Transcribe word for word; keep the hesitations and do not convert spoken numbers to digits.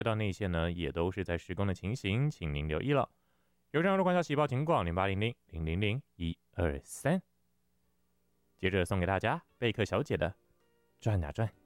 到内线呢，也都是在施工的情形，请您留意了。有任何的关消息报警广零八零零零零零一二三。接着送给大家贝克小姐的转啊转。